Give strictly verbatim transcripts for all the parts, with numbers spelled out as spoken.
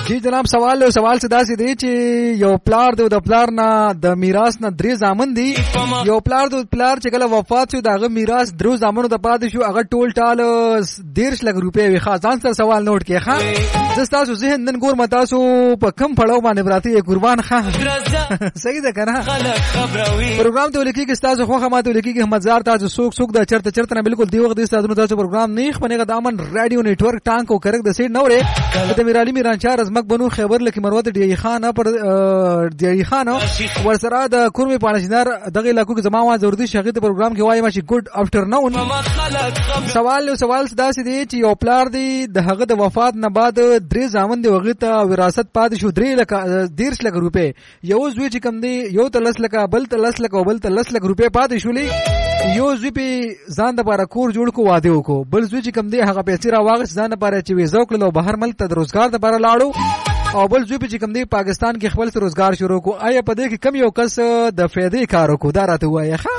جی جناب سوال له سوال څه داسې دی چې یو پلار دی د پلار نه د میراث نه درې زامن دي یو پلار د پلار چې کله وفات شو دغه میراث درو زامنو ته پاتې شو هغه ټول ټال دیرش لک روپۍ وي ښه ځان سره سوال نوٹ کړئ ښه زه ستاسو ذهن نن ګورم تاسو په کم پړاو باندې براتی قربان ښه صحیح ده که نه پروګرام ته ولیکي ستاسو خوښه ماته ولیکي احمدزار تاسو څوک څوک د چرته چرته نه بالکل دی وخت ستاسو تاسو پروګرام نیخ پنهغه دامن رادیو نیټورک ټانک او کرک د سیټ نورې د میرالی میرانچار ازمک بنو خیبر لکه مروت ډی خان پر ډی خان ورسره د کورمي پانشنار دغه علاقو کې زما وا ضروري شغې د پروګرام کې وایي ماشي ګډ افټرنون سوال له سوال داسې دی چې یو پلار دی د هغه د وفات نه بعد درې زامن دی وغه ته وراثت پاتې شو درې لک دیرش لک روپے یو زوی چې کم دی یو تلس لک بل تلس لک بل تلس لک روپے پاتې شولې یو زوی په ځان د لپاره کور جوړ کو واده وکړو بل زوی چې کم دی هغه پیسې را واغس ځان لپاره چې ویزا کړو بهر ملک ته د روزګار لپاره لاړو او بل زوی چې کم دی پاکستان کې خپل روزګار شروع کو آیا په دې کې کم یو کس د فائدې کار وکړو دا راته وایي ښه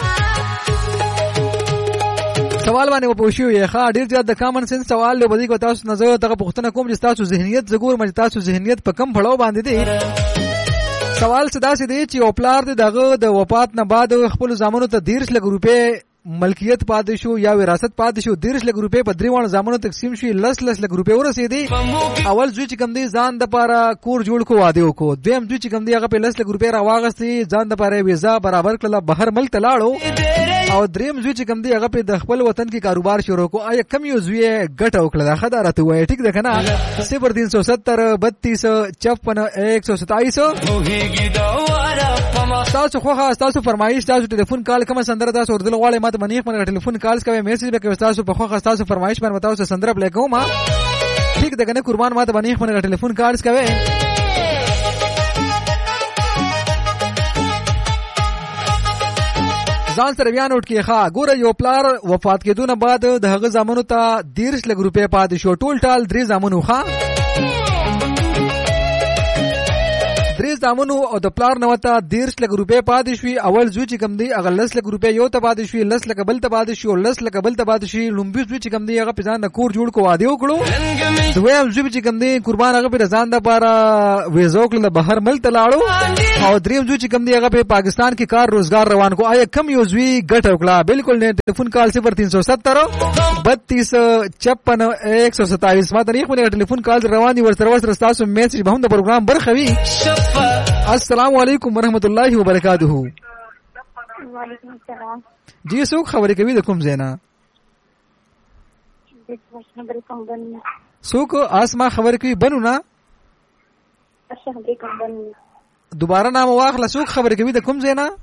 سوال باندې وپوښیو یې ښه ډیر زیات د کامن سنس سوال له بدی کو تاسو نظر دغه پوښتنه کوم چې تاسو ذهنیت زګور مې تاسو ذهنیت په کم پړاو باندې دی سوال څه داسې دی چې یو پلار دی دغه د وفات نه بعد خپل زامنو ته دیرش لک روپے ملکیت پاتې شو یا وراثت پاتې شو دیرش لک روپے په دریوان زامنو تقسیم شي لس لس لک روپے ورسېدي اول زوی چې کم دی ځان د پاره کور جوړ کو واده وکړو دویم زوی چې کم دی هغه په لس لک روپے را واغستي ځان د پاره ویزا برابر کړل بهر ملک ته لاړو او دریم زوی چې کم دی هغه په د خپل وطن کې کاروبار شروع کو آیا کم یو زوی ګټه وکړه خدای راته وایي ټیک ده کنه صفر تین سو ستر بتیس چوپن ایک سو ستائیس تاسو خو تاسو فرمایش تاسو ټلیفون کال کوم سندره تاسو ورته غواړئ ماته منیخ باندې ټلیفون کالز کوي میسج به کوي تاسو په خو تاسو فرمایش باندې تاسو سندره پلی کوم ٹھیک ده کنه قربان ماته منیخ باندې ټلیفون کالز کوي ځان سره بیا نوٹ کړئ ښه ګوره یو پلار وفات کېدو نه بعد د هغه زامنو ته دیرش لک روپۍ پاتې شو ټول ټال درې زامنو ښه درې زامنو او د پلار نه وته دیرش لک روپۍ پاتې شوي اول زوی چې کم دی هغه لس لک روپۍ یو ته پاتې شوي لس لک بل ته پاتې شي او لس لک بل ته پاتې شي لومبي زوی چې کم دی هغه په ځان د کور جوړ کو واده وکړو دویم زوی چې کم دی قربان هغه په ځان د لپاره ویزا وکړل بهر ملک ته لاړو او دریم زوی چې کم دی هغه په پاکستان کې کار روزګار روان کو آیا کم یو زوی ګټه وکړه بالکل نه ټلیفون کال صفر تین سو ستر بتیس چپن ایک سو ستائیس ما تاریخ باندې ټلیفون کال روان دي ورسره ورسره تاسو میسج به هم د پروګرام برخوي السلام علیکم ورحمۃ اللہ وبرکاتہ وعلیکم السلام جی څوک خبرې کوي د کوم ځای نه څوک اسما خبرې کوي بنو نه دوباره نام واخله څوک خبرې کوي د کوم ځای نه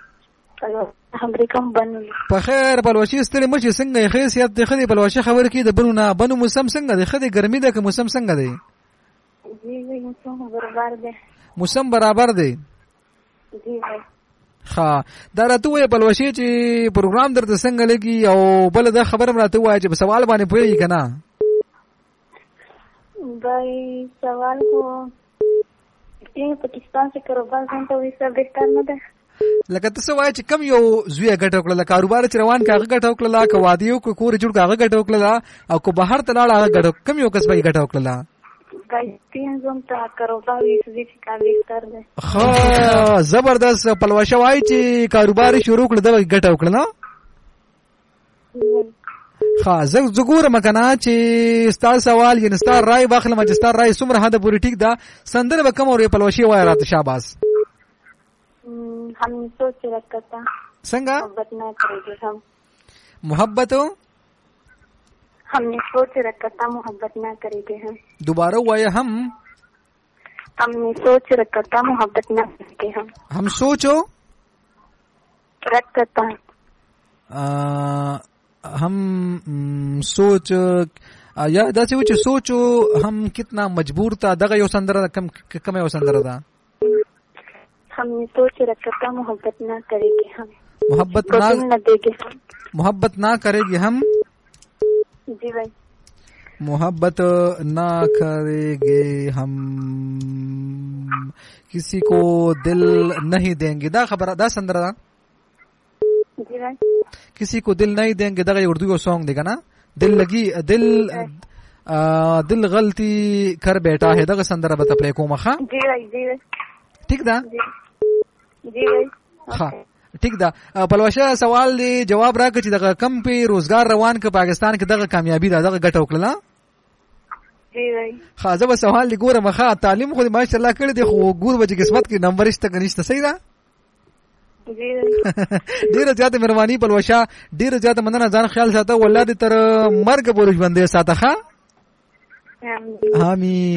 په خیر بلوشي ستړي مشي څنګه یې خیسیت د خدي بلوشي خبرې کوي د بنو نه بنو موسم څنګه د خدي ګرمي ده که موسم څنګه دی جی موسم برابر دی موسم برابر دی جی ها دا راته وې بلوشي چې پروګرام درته څنګه لګي او بل دا خبر راته وای چې په سوال باندې پوهیږي کنه بھائی سوال کو چې پاکستان سے کاروبار څنګه وي څه بهتر نه ده لکه تاسو وای چې کم یو زوی ګټه وکړه کاروبار چې روان کاغه ګټه وکړه کا وادیو کو کور جوړ کاغه ګټه وکړه او کو بهر تلاړه هغه ګټه کم یو کس به ګټه وکړه خو زبردست پلوشه وای چې کاروبار شروع کړ د ګټه وکړه نه ها زه زګور مکنه چې ستاسو سوال یې نستار رائے واخلم چې ستاسو رائے سمره هدا پوری ټیک دا سندره وکم او پلوشه وای راته شاباس हम सोच रखा था संगा मोहब्बत ना करेंगे हम मोहब्बत हमने सोच रखा था मोहब्बत ना करेंगे हम दोबारा हुआ है हम हमने सोच रखा था मोहब्बत ना करेंगे हम हम सोचो रखा था हम सोच या दासी वच सोचो हम कितना मजबूर था दगा यो संदरा कम कम यो संदरा था हमने सोच रखा था मोहब्बत ना करेंगे हम मोहब्बत ना देंगे हम मोहब्बत ना करेंगे हम जी भाई मोहब्बत ना करेंगे हम किसी को दिल नहीं देंगे दा खबर दा संदरा जी भाई किसी को दिल नहीं देंगे दा उर्दू का सॉन्ग देगा ना दिल लगी दिल दिल गलती कर बैठा है दغه سندره به تپلې کومه ښه جی بھائی جی بھائی ٹھیک ده جی بھائی ها ٹھیک ده پلوشه سوال دی جواب راکړه چې دغه کم په روزګار روان ک پاکستان کې دغه کامیابی ده دغه ګټه وکړه جی بھائی خازه به سوال دی ګوره مخه تعلیم خو ماشاءالله کړی دی خو ګور به قسمت کې نمبر شته کنيشته صحیح ده جی ډیره زیاته مهرباني پلوشه ډیره زیاته مننه ځان خیال ساته ولادي تر مرګ پورې ژوندې ساته ښه بھائی امين